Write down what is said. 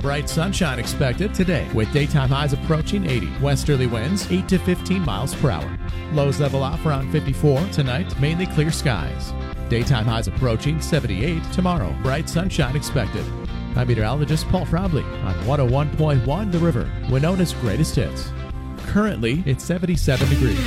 bright sunshine expected today with daytime highs approaching 80. Westerly winds 8 to 15 miles per hour. Lows level off around 54 tonight, mainly clear skies. Daytime highs approaching 78 tomorrow. Bright sunshine expected. I'm meteorologist Paul Frobley on 101.1 The River, Winona's greatest hits. Currently, it's 77 degrees.